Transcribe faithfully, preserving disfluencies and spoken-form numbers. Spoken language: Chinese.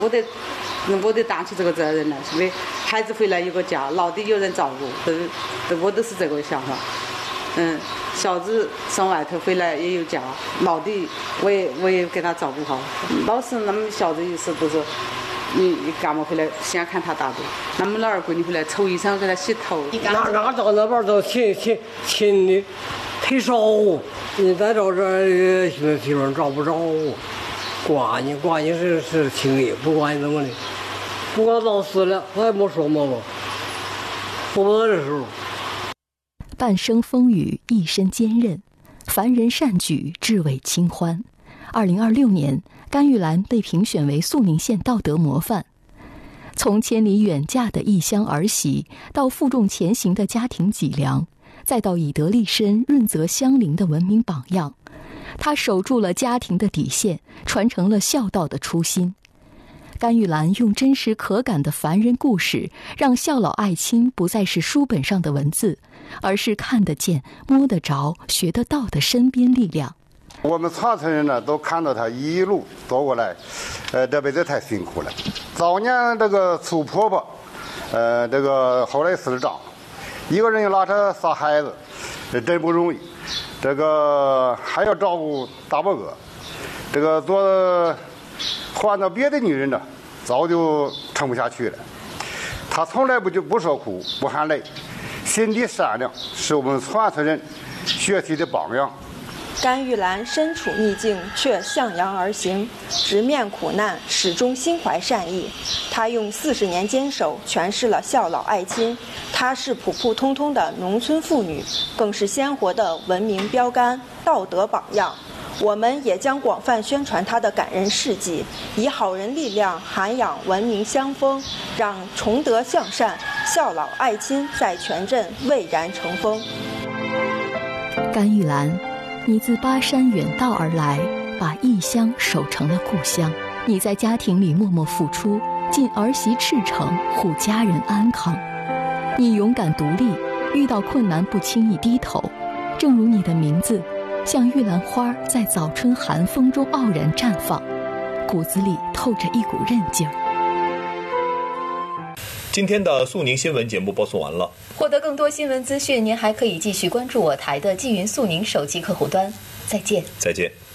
我得我得担起这个责任来，是不是？孩子回来有个家，老的有人照顾，都我都是这个想法。嗯，小子上外头回来也有家，老的我也我也给他照顾好。老是那么小子意思都是，你干嘛回来先看他大的，那么老二闺女回来抽医生给他洗头。 俺俺到那边都亲亲亲的忒少，你在这这媳媳妇找不着，管你管你是是轻易，不管你怎么的，不管到死了，我也没说么吧，不知道这时候。 半生风雨，一身坚韧，凡人善举，至为清欢。二零二六年，甘玉兰被评选为肃宁县道德模范。从千里远嫁的异乡儿媳，到负重前行的家庭脊梁，再到以德立身、润泽乡邻的文明榜样，她守住了家庭的底线，传承了孝道的初心。甘玉兰用真实可感的凡人故事，让孝老爱亲不再是书本上的文字，而是看得见、摸得着、学得到的身边力量。 我们传承人呢，都看到他一路走过来，呃，这辈子太辛苦了。早年这个楚婆婆，呃，这个后来死了丈夫，一个人要拉扯仨孩子，这真不容易。这个还要照顾大伯哥，这个做换到别的女人呢，早就撑不下去了。她从来不就不说苦，不喊累，心地善良，是我们传承人学习的榜样。 甘玉兰身处逆境却向阳而行，直面苦难始终心怀善意。她用四十年坚守诠释了孝老爱亲。她是普普通通的农村妇女，更是鲜活的文明标杆、道德榜样。我们也将广泛宣传她的感人事迹，以好人力量涵养文明乡风，让崇德向善、孝老爱亲在全镇蔚然成风。 甘玉兰，你自巴山远道而来，把异乡守成了故乡。你在家庭里默默付出，尽儿媳赤诚，护家人安康。你勇敢独立，遇到困难不轻易低头。正如你的名字，像玉兰花在早春寒风中傲然绽放，骨子里透着一股韧劲儿。 今天的肃宁新闻节目播送完了。 获得更多新闻资讯，您还可以继续关注我台的纪云肃宁手机客户端。再见。 再见。